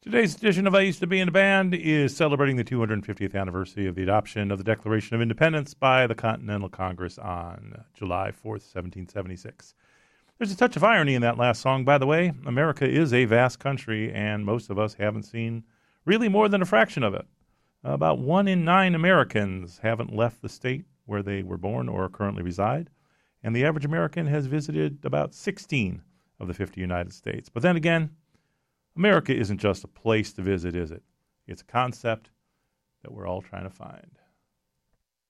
Today's edition of I Used to Be in a Band is celebrating the 250th anniversary of the adoption of the Declaration of Independence by the Continental Congress on July 4th, 1776. There's a touch of irony in that last song, by the way. America is a vast country, and most of us haven't seen really more than a fraction of it. About 1 in 9 Americans haven't left the state where they were born or currently reside, and the average American has visited about 16 of the 50 United States. But then again, America isn't just a place to visit, is it? It's a concept that we're all trying to find.